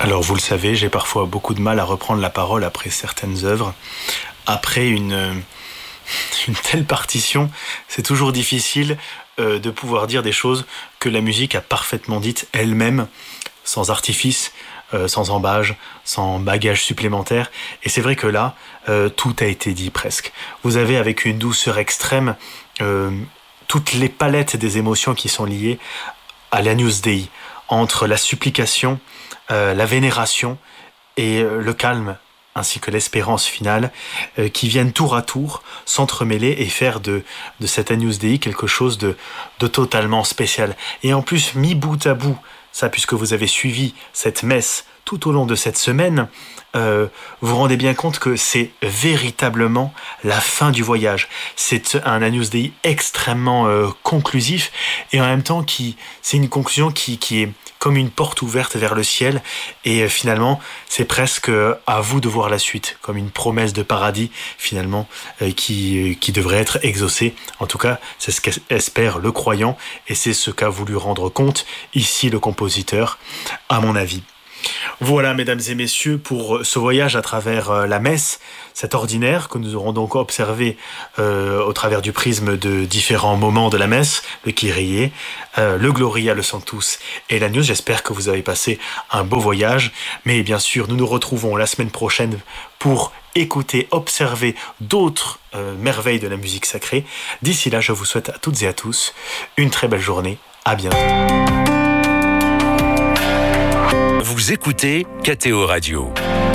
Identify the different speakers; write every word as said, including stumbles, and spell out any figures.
Speaker 1: Alors vous le savez, j'ai parfois beaucoup de mal à reprendre la parole après certaines œuvres. Après une, une telle partition, c'est toujours difficile euh, de pouvoir dire des choses que la musique a parfaitement dites elle-même, sans artifice, euh, sans embâge, sans bagage supplémentaire. Et c'est vrai que là, euh, tout a été dit presque. Vous avez avec une douceur extrême euh, toutes les palettes des émotions qui sont liées à l'Agnus Dei, entre la supplication, euh, la vénération et euh, le calme, ainsi que l'espérance finale, euh, qui viennent tour à tour s'entremêler et faire de, de cet Agnus Dei quelque chose de, de totalement spécial. Et en plus, mis bout à bout, ça puisque vous avez suivi cette messe tout au long de cette semaine, euh, vous vous rendez bien compte que c'est véritablement la fin du voyage. C'est un Agnus Dei extrêmement euh, conclusif et en même temps qui, c'est une conclusion qui, qui est comme une porte ouverte vers le ciel et euh, finalement c'est presque à vous de voir la suite, comme une promesse de paradis finalement euh, qui, qui devrait être exaucée. En tout cas, c'est ce qu'espère le croyant et c'est ce qu'a voulu rendre compte ici le compositeur, à mon avis. Voilà, mesdames et messieurs, pour ce voyage à travers la messe, cet ordinaire que nous aurons donc observé euh, au travers du prisme de différents moments de la messe, le Kyrie, euh, le Gloria, le Sanctus et l'Agnus. J'espère que vous avez passé un beau voyage, mais bien sûr, nous nous retrouvons la semaine prochaine pour écouter, observer d'autres euh, merveilles de la musique sacrée. D'ici là, je vous souhaite à toutes et à tous une très belle journée. À bientôt.
Speaker 2: Vous écoutez K T O Radio.